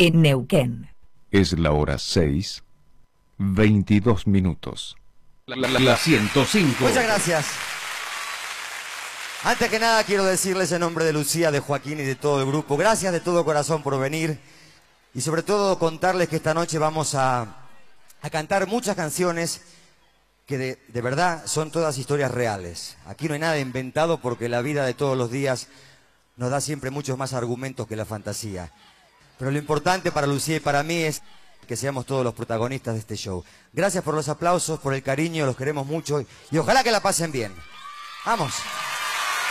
en Neuquén. Es la hora 6, 22 minutos. La 105. Muchas gracias. Antes que nada quiero decirles en nombre de Lucía, de Joaquín y de todo el grupo, gracias de todo corazón por venir y sobre todo contarles que esta noche vamos a cantar muchas canciones que de verdad son todas historias reales. Aquí no hay nada inventado porque la vida de todos los días nos da siempre muchos más argumentos que la fantasía. Pero lo importante para Lucía y para mí es que seamos todos los protagonistas de este show. Gracias por los aplausos, por el cariño, los queremos mucho y ojalá que la pasen bien. ¡Vamos!